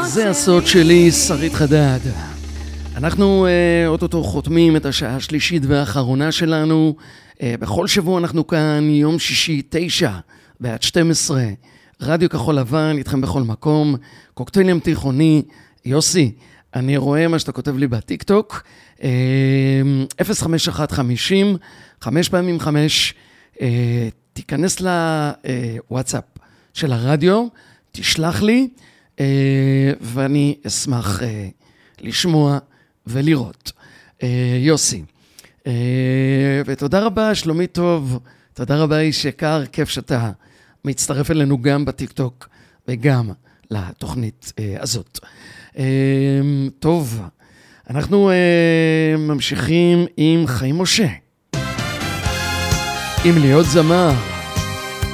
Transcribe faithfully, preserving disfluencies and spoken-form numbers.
זה הסוד שלי, שרית חדד. אנחנו אה, אוטוטו חותמים את השעה השלישית והאחרונה שלנו. אה, בכל שבוע אנחנו כאן, יום שישי תשע ועד שתים עשרה. רדיו כחול לבן, איתכם בכל מקום. קוקטיילים תיכוני. יוסי, אני רואה מה שאתה כותב לי בטיק טוק. אה, אפס חמש אחת חמישים, חמש פעמים חמש. אה, תיכנס לוואטסאפ של הרדיו, תשלח לי, אה, ואני אשמח אה, לשמוע ולראות. אה, יוסי. אה, ותודה רבה, שלומי טוב. תודה רבה, איש יקר, כיף שאתה מצטרף אלינו גם בטיק טוק וגם לתוכנית אה, הזאת. אה, טוב, אנחנו אה, ממשיכים עם חיים משה. עם להיות זמר.